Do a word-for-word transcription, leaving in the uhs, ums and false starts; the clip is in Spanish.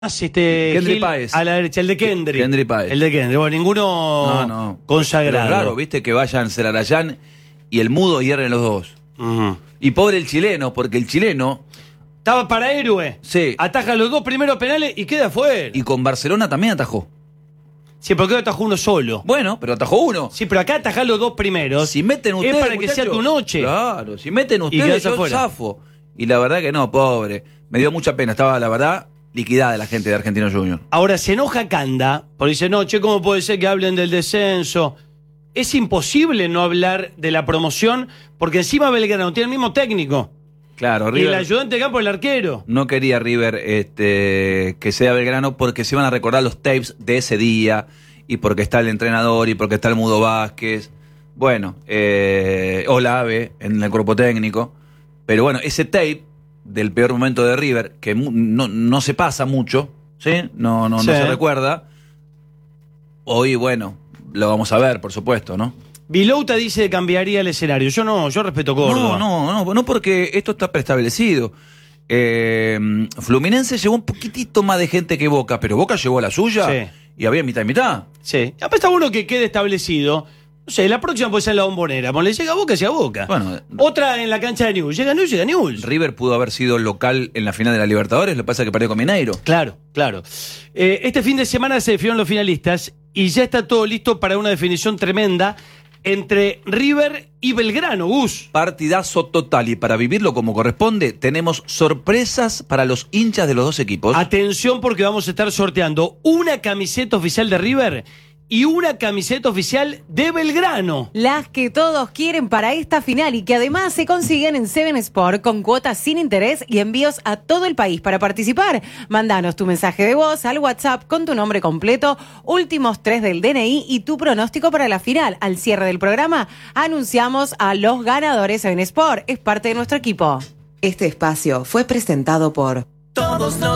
Este, Kendry Gil, Páez. a la derecha, el de Kendry. Kendry Páez. El de Kendry. Bueno, ninguno No, no. consagrado. Pero es raro, viste, que vayan Celarayán y el mudo hierren los dos. Uh-huh. Y pobre el chileno, porque el chileno... Estaba para héroe. Sí. Ataja los dos primeros penales y queda fuera. Y con Barcelona también atajó. Sí, porque atajó uno solo. Bueno, pero atajó uno. Sí, pero acá atajá los dos primeros. Si meten ustedes, es para que muchachos, sea tu noche. Claro, si meten Y ustedes, quedás yo afuera. zafo. Y la verdad que no, pobre. Me dio mucha pena. Estaba, la verdad, liquidada la gente de Argentinos Juniors. Ahora se enoja Canda, porque dice, no, che, ¿cómo puede ser que hablen del descenso? Es imposible no hablar de la promoción, porque encima Belgrano tiene el mismo técnico. Claro, Y River el ayudante de campo el arquero. no quería River este, que sea Belgrano porque se iban a recordar los tapes de ese día y porque está el entrenador y porque está el Mudo Vázquez. Bueno, eh, Olave en el cuerpo técnico. Pero bueno, ese tape del peor momento de River, que mu- no, no se pasa mucho, ¿sí? No, no, Sí. no se recuerda. Hoy, bueno, lo vamos a ver, por supuesto, ¿no? Vilouta dice que cambiaría el escenario. Yo no, yo respeto Córdoba. No, no, no, no porque esto está preestablecido. Eh, Fluminense llevó un poquitito más de gente que Boca, pero Boca llevó la suya Sí. y había mitad y mitad. Sí. Aparte está bueno que quede establecido. No sé, la próxima puede ser la Bombonera. Ponle, llega a Boca, llega a Boca. Bueno, Otra en la cancha de Newell's. Llega Newell's, llega Newell's. River pudo haber sido local en la final de la Libertadores, lo que pasa es que perdió con Mineiro. Claro, claro. Eh, este fin de semana se definieron los finalistas y ya está todo listo para una definición tremenda entre River y Belgrano, Gus. Partidazo total, y para vivirlo como corresponde, tenemos sorpresas para los hinchas de los dos equipos. Atención porque vamos a estar sorteando una camiseta oficial de River y una camiseta oficial de Belgrano. Las que todos quieren para esta final y que además se consiguen en Seven Sport con cuotas sin interés y envíos a todo el país. Para participar, mándanos tu mensaje de voz al WhatsApp con tu nombre completo, últimos tres del D N I y tu pronóstico para la final. Al cierre del programa, anunciamos a los ganadores Seven Sport. Es parte de nuestro equipo. Este espacio fue presentado por... Todos los